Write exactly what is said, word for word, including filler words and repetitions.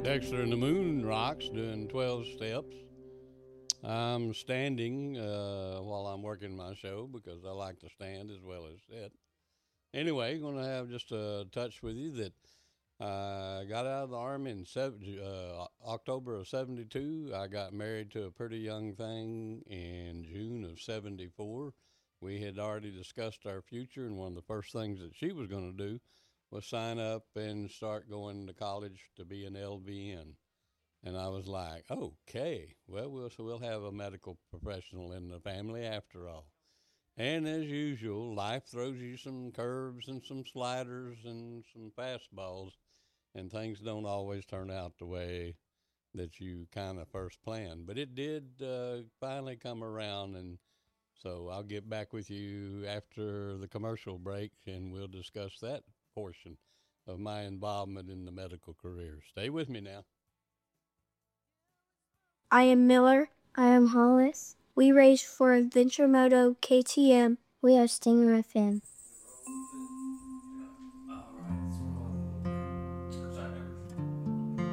Dexter and the Moon Rocks doing twelve steps. I'm standing uh, while I'm working my show because I like to stand as well as sit. Anyway, going to have just a touch with you that I got out of the Army in seven, uh, October of seventy-two. I got married to a pretty young thing in June of seventy-four. We had already discussed our future, and one of the first things that she was going to do was sign up and start going to college to be an L V N. And I was like, okay, well, we'll so we'll have a medical professional in the family after all. And as usual, life throws you some curves and some sliders and some fastballs, and things don't always turn out the way that you kind of first planned. But it did uh, finally come around, and so I'll get back with you after the commercial break, and we'll discuss that portion of my involvement in the medical career. Stay with me now. I am Miller. I am Hollis. We race for Venture Moto K T M. We are Stinger F M.